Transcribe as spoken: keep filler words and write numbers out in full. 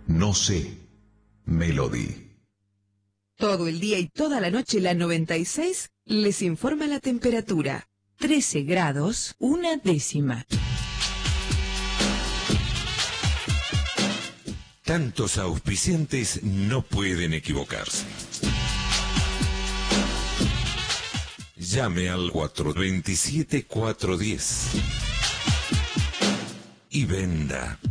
No sé. Melody. Todo el día y toda la noche la noventa y seis les informa la temperatura. trece grados, una décima. Tantos auspiciantes no pueden equivocarse. Llame al cuatro dos siete, cuatro uno cero y venda.